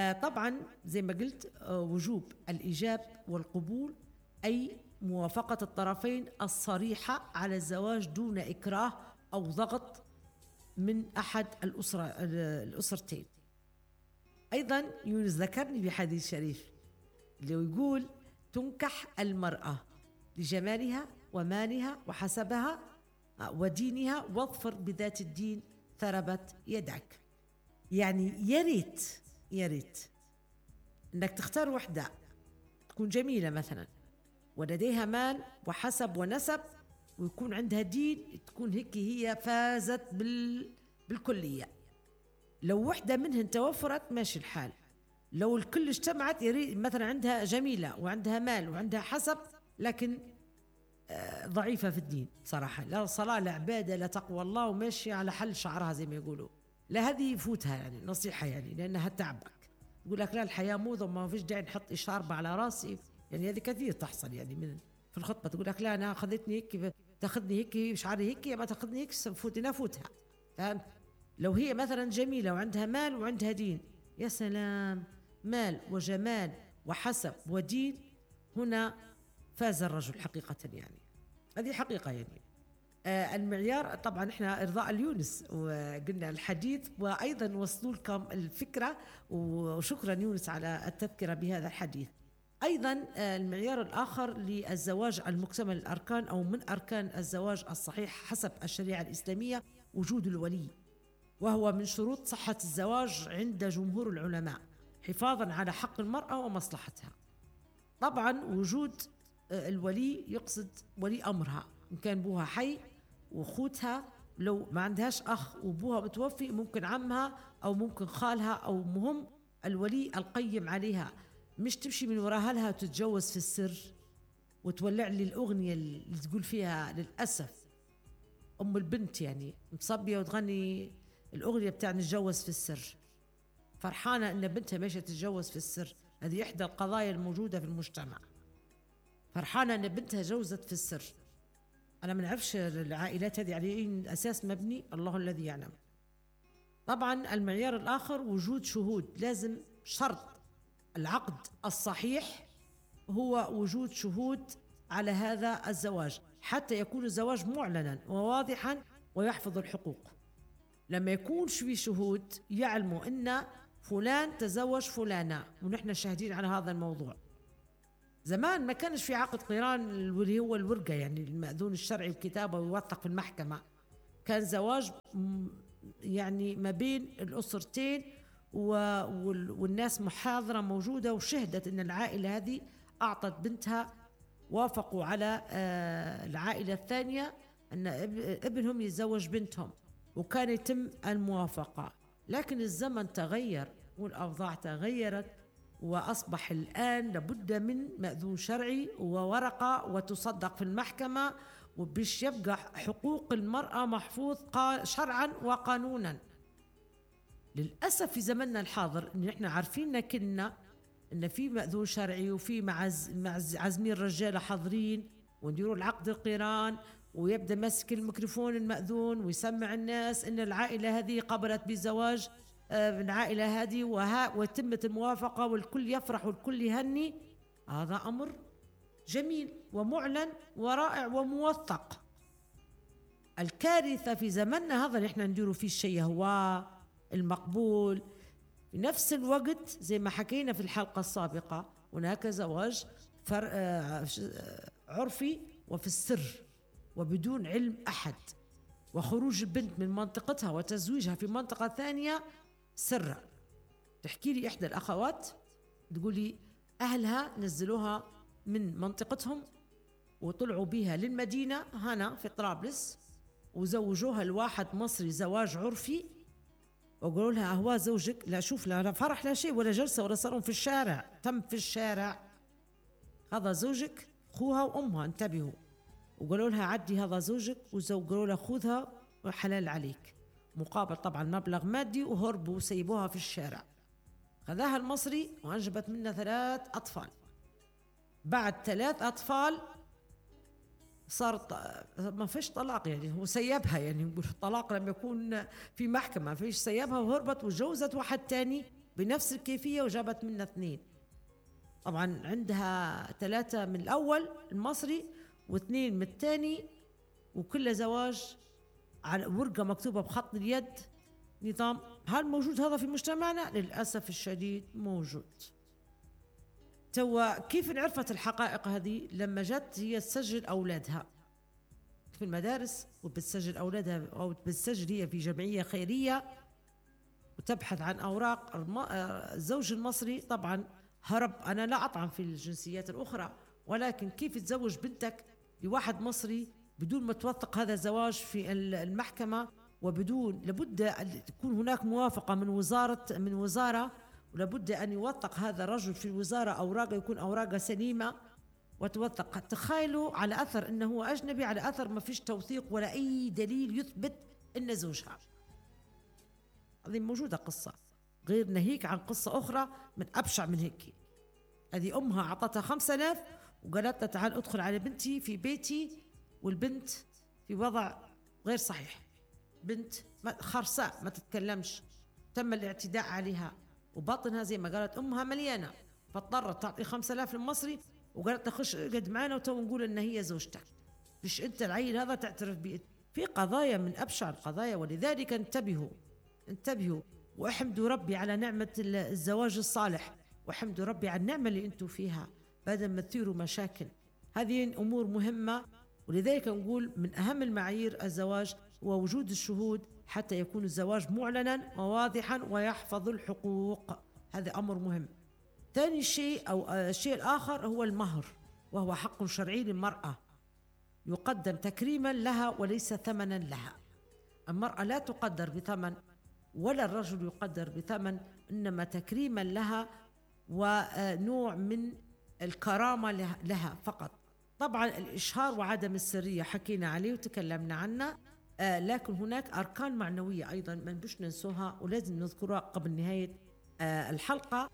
طبعا زي ما قلت وجوب الإيجاب والقبول، أي موافقة الطرفين الصريحة على الزواج دون إكراه أو ضغط من أحد الأسرتين. أيضا يونس ذكرني بحديث شريف اللي يقول: تنكح المرأة لجمالها ومالها وحسبها ودينها واظفر بذات الدين ثربت يدك. يعني يا ريت انك تختار وحدة تكون جميلة مثلا ولديها مال وحسب ونسب ويكون عندها دين، تكون هي فازت بالكلية. لو وحدة منهن توفرت ماشي الحال. لو الكل اجتمعت مثلا عندها جميلة وعندها مال وعندها حسب لكن ضعيفة في الدين صراحة، لا صلاة لا عبادة لا تقوى الله وماشية على حل شعرها زي ما يقولوا، لا هذه يفوتها يعني نصيحة يعني، لأنها تعبك. يقول لك لا الحياة موضة وما فيش داعي نحط إشاربة على راسي، يعني هذه كثير تحصل يعني من في الخطبة. تقول لك لا أنا أخذتني هيك تاخذني هيك شعري هيك ما تاخذني هيك فوتها. فهمت؟ لو هي مثلا جميلة وعندها مال وعندها دين، يا سلام، مال وجمال وحسب ودين، هنا فاز الرجل حقيقة يعني، هذه حقيقة يعني. المعيار طبعا احنا ارضاء اليونس وقلنا الحديث وايضا وصلوا لكم الفكرة، وشكرا يونس على التذكرة بهذا الحديث. ايضا المعيار الاخر للزواج المكتمل الاركان او من اركان الزواج الصحيح حسب الشريعة الاسلامية وجود الولي، وهو من شروط صحة الزواج عند جمهور العلماء حفاظا على حق المرأة ومصلحتها. طبعا وجود الولي يقصد ولي أمرها، إن كان بوها حي وأخوتها، لو ما عندهاش أخ وبوها متوفي ممكن عمها أو ممكن خالها، أو مهم الولي القيم عليها، مش تمشي من وراها لها وتتجوز في السر وتولع لي الأغنية اللي تقول فيها للأسف أم البنت يعني مصبية وتغني الأغنية بتاع نتجوز في السر، فرحانة إن بنتها ماشية تتجوز في السر. هذه إحدى القضايا الموجودة في المجتمع، فرحانة إن بنتها جوزت في السر. أنا ما نعرفش العائلات هذه على أي أساس مبني، الله الذي يعلم. طبعا المعيار الآخر وجود شهود، لازم شرط العقد الصحيح هو وجود شهود على هذا الزواج حتى يكون الزواج معلنا وواضحا ويحفظ الحقوق. لما يكون في شهود يعلموا أن فلان تزوج فلانة ونحن شاهدين على هذا الموضوع. زمان ما كانش في عقد قران اللي هو الورقة يعني المأذون الشرعي الكتابة ويوثق في المحكمة، كان زواج يعني ما بين الأسرتين والناس محاضرة موجودة وشهدت أن العائلة هذه أعطت بنتها، وافقوا على العائلة الثانية أن ابنهم يتزوج بنتهم وكان يتم الموافقة. لكن الزمن تغير والأوضاع تغيرت وأصبح الآن لابد من مأذون شرعي وورقة وتصدق في المحكمة وبش يبقى حقوق المرأة محفوظ شرعا وقانونا. للأسف في زمننا الحاضر إن إحنا عارفين كنا إن في مأذون شرعي وفي عزمين رجالة حاضرين ونديروا العقد القران ويبدأ مسك الميكروفون المأذون ويسمع الناس إن العائلة هذه قبلت بزواج العائلة هذه وتمت الموافقة والكل يفرح والكل يهني. هذا أمر جميل ومعلن ورائع وموثق. الكارثة في زمننا هذا اللي احنا نديروا فيه الشيء هو المقبول في نفس الوقت زي ما حكينا في الحلقة السابقة، هناك زواج عرفي وفي السر وبدون علم أحد، وخروج البنت من منطقتها وتزويجها في منطقة ثانية سرا. تحكي لي إحدى الأخوات تقولي أهلها نزلوها من منطقتهم وطلعوا بها للمدينة هنا في طرابلس وزوجوها الواحد مصري زواج عرفي، وقالوا لها أهوا زوجك، لا شوف لا فرح لا شيء ولا جلسة ولا صاروا في الشارع، تم في الشارع، هذا زوجك أخوها وأمها انتبهوا. وقالوا لها عدي هذا زوجك، وقالوا لها خذها وحلال عليك، مقابل طبعا مبلغ مادي، وهربوا وسيبوها في الشارع. خذاها المصري وأنجبت منها 3 أطفال. بعد 3 أطفال صار ما فيش طلاق، يعني هو سيبها، يعني يقول الطلاق لما يكون في محكمة، فيش سيبها وهربت وجوزت واحد تاني بنفس الكيفية وجابت منها 2. طبعا عندها 3 من الأول المصري و2 من الثاني، وكل زواج على ورقة مكتوبة بخط اليد. نظام هل موجود هذا في مجتمعنا؟ للأسف الشديد موجود. توا كيف عرفت الحقائق هذه؟ لما جت هي تسجل أولادها في المدارس، وبتسجل أولادها أو بتسجل هي في جمعية خيرية وتبحث عن أوراق. الزوج المصري طبعا هرب. أنا لا أطعن في الجنسيات الأخرى، ولكن كيف تزوج بنتك لواحد مصري بدون ما توثق هذا الزواج في المحكمة، وبدون لابد أن تكون هناك موافقة من وزارة، ولابد أن يوثق هذا الرجل في الوزارة أوراقه، يكون أوراقه سليمة وتوثق. تخيلوا على أثر أنه هو أجنبي، على أثر ما فيش توثيق ولا أي دليل يثبت أن زوجها. هذه موجودة قصة، غير ناهيك عن قصة أخرى من أبشع من هيك. هذه أمها أعطتها 5000 وقالت لها تعال أدخل على بنتي في بيتي، والبنت في وضع غير صحيح، بنت خرساء ما تتكلمش، تم الاعتداء عليها، وباطنها زي ما قالت أمها مليانة، فاضطرت تعطي 5000 المصري وقالت لها خش اقعد معنا وتو نقول إن هي زوجتك، مش أنت العيل هذا تعترف به. في قضايا من أبشع القضايا. ولذلك انتبهوا واحمدوا ربي على نعمة الزواج الصالح، واحمدوا ربي على النعمة اللي انتم فيها بدل ما تثيروا مشاكل. هذه أمور مهمة. ولذلك نقول من أهم المعايير الزواج هو وجود الشهود حتى يكون الزواج معلنا وواضحا ويحفظ الحقوق. هذا أمر مهم. ثاني شيء أو الشيء الآخر هو المهر، وهو حق شرعي للمرأة يقدم تكريما لها وليس ثمنا لها. المرأة لا تقدر بثمن ولا الرجل يقدر بثمن، إنما تكريما لها ونوع من الكرامة لها فقط. طبعا الإشهار وعدم السرية حكينا عليه وتكلمنا عنه، لكن هناك أركان معنوية أيضا ما نبش ننسوها ولازم نذكرها قبل نهاية الحلقة.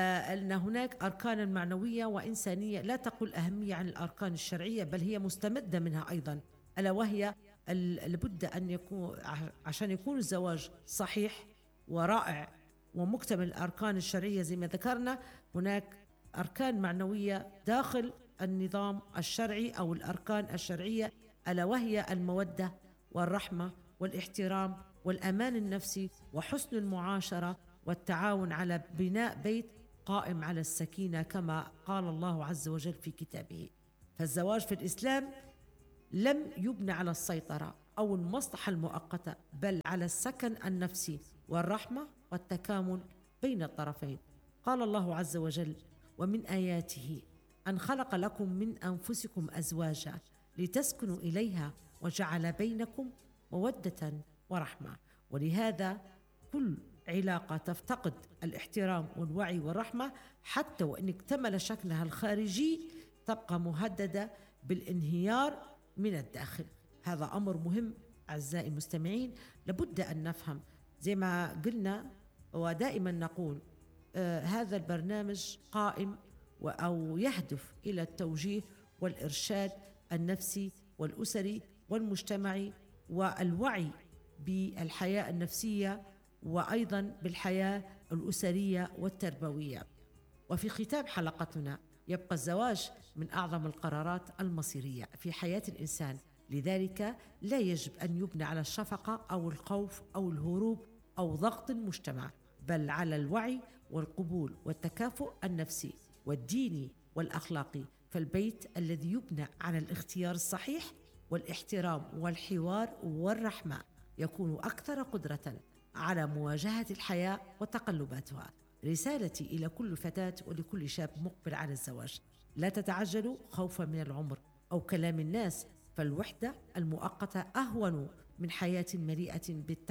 أن هناك أركان معنوية وإنسانية لا تقل أهمية عن الأركان الشرعية، بل هي مستمدة منها أيضا، ألا وهي لابد أن يكون عشان يكون الزواج صحيح ورائع ومكتمل الأركان الشرعية زي ما ذكرنا، هناك أركان معنوية داخل النظام الشرعي أو الأركان الشرعية، ألا وهي المودة والرحمة والاحترام والأمان النفسي وحسن المعاشرة والتعاون على بناء بيت قائم على السكينة كما قال الله عز وجل في كتابه. فالزواج في الإسلام لم يبنى على السيطرة أو المصلحة المؤقتة، بل على السكن النفسي والرحمة والتكامل بين الطرفين. قال الله عز وجل: ومن آياته أن خلق لكم من أنفسكم أزواجا لتسكنوا إليها وجعل بينكم مودة ورحمة. ولهذا كل علاقة تفتقد الاحترام والوعي والرحمة حتى وإن اكتمل شكلها الخارجي تبقى مهددة بالانهيار من الداخل. هذا أمر مهم أعزائي المستمعين، لابد أن نفهم زي ما قلنا ودائما نقول هذا البرنامج قائم أو يهدف إلى التوجيه والإرشاد النفسي والأسري والمجتمعي والوعي بالحياة النفسية وأيضا بالحياة الأسرية والتربوية. وفي ختام حلقتنا يبقى الزواج من أعظم القرارات المصيرية في حياة الإنسان، لذلك لا يجب أن يبنى على الشفقة أو الخوف أو الهروب أو ضغط المجتمع، بل على الوعي والقبول والتكافؤ النفسي والديني والأخلاقي. فالبيت الذي يبنى على الاختيار الصحيح والاحترام والحوار والرحمة يكون أكثر قدرة على مواجهة الحياة وتقلباتها. رسالتي إلى كل فتاة ولكل شاب مقبل على الزواج: لا تتعجلوا خوفا من العمر أو كلام الناس، فالوحدة المؤقتة أهون من حياة مليئة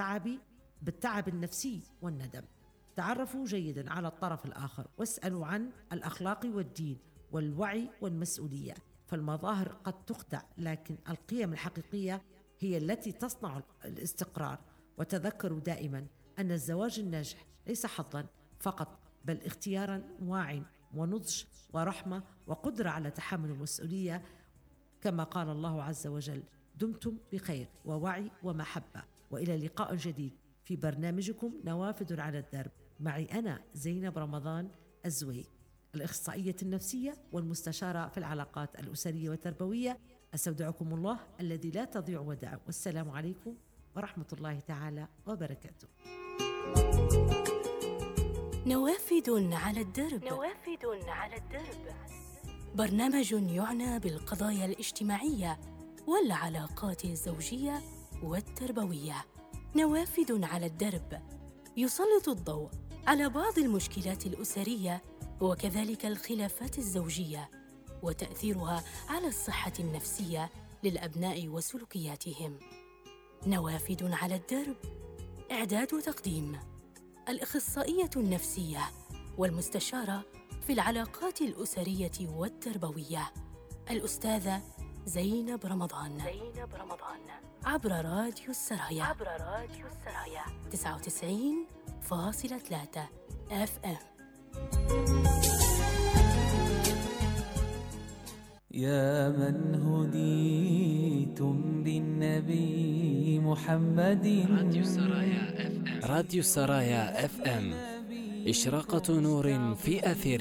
بالتعب النفسي والندم. تعرفوا جيدا على الطرف الآخر واسألوا عن الأخلاق والدين والوعي والمسؤولية، فالمظاهر قد تخدع لكن القيم الحقيقية هي التي تصنع الاستقرار. وتذكروا دائما أن الزواج الناجح ليس حظا فقط، بل اختيارا واعٍ ونضج ورحمة وقدرة على تحمل المسؤولية. كما قال الله عز وجل: دمتم بخير ووعي ومحبة، وإلى لقاء جديد في برنامجكم نوافذ على الدرب. معي أنا زينب رمضان الزوي، الإخصائية النفسية والمستشارة في العلاقات الأسرية والتربوية. أستودعكم الله الذي لا تضيع ودائعه، والسلام عليكم ورحمة الله تعالى وبركاته. نوافذ على الدرب. برنامج يعنى بالقضايا الاجتماعية والعلاقات الزوجية والتربوية. نوافذ على الدرب يسلط الضوء على بعض المشكلات الأسرية وكذلك الخلافات الزوجية وتأثيرها على الصحة النفسية للأبناء وسلوكياتهم. نوافذ على الدرب، إعداد وتقديم الإخصائية النفسية والمستشارة في العلاقات الأسرية والتربوية الأستاذة زينب رمضان. عبر راديو السرايا 99.3 FM. يا من هديتم بالنبي محمد. راديو السرايا FM إشراقة نور في أثير